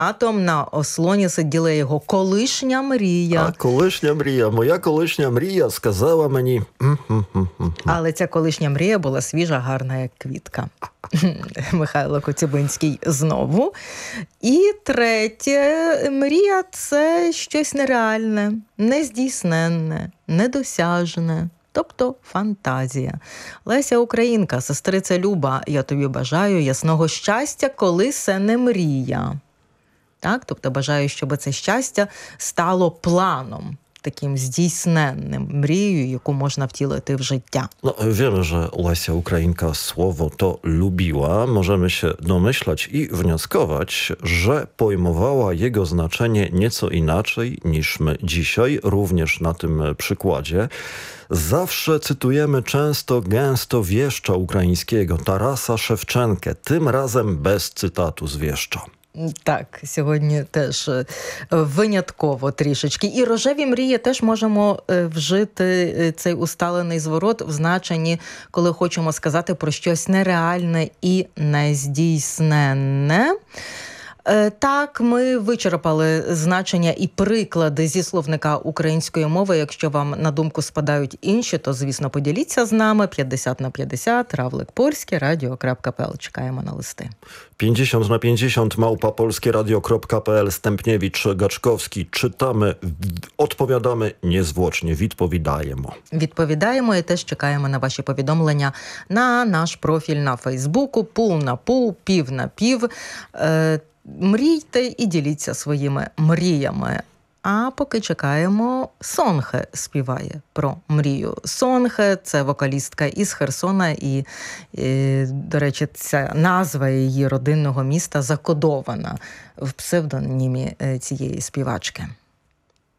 Атом на ослоні сиділа його колишня мрія. А колишня мрія, моя колишня мрія сказала мені... Але ця колишня мрія була свіжа, гарна, як квітка. Михайло Коцюбинський знову. І третє, мрія – це щось нереальне, нездійсненне, недосяжне. Тобто фантазія. Леся Українка, сестриця Люба, я тобі бажаю ясного щастя, коли це не мрія. Так? Тобто бажаю, щоб це щастя стало планом, таким здійсненним, мрією, яку можна wтілити w życie. No, wiemy, że Lesia Ukrainka słowo to lubiła. Możemy się domyślać i wnioskować, że pojmowała jego znaczenie nieco inaczej niż my dzisiaj, również na tym przykładzie. Zawsze cytujemy często, gęsto wieszcza ukraińskiego, Tarasa Szewczenkę, tym razem bez cytatu z wieszcza. Так, сьогодні теж винятково трішечки. І рожеві мрії теж можемо вжити цей усталений зворот в значенні, коли хочемо сказати про щось нереальне і нездійсненне. Так, ми вичерпали значення і приклади зі словника української мови. Якщо вам на думку спадають інші, то, звісно, поділіться з нами. 50/50, Равлик Польський, radio.pl. Чекаємо на листи. 50/50, @polskieradio.pl, Stępniewicz, Gaczkowski. Czytamy, odpowiadamy niezwłocznie, відповідаємо. Відповідаємо і теж чекаємо на ваші повідомлення на наш профіль на Фейсбуку. Пул на пул, пів на пів. Мрійте і діліться своїми мріями. А поки чекаємо, Сонхе співає про мрію. Сонхе – це вокалістка із Херсона, і, до речі, ця назва її родинного міста закодована в псевдонімі цієї співачки.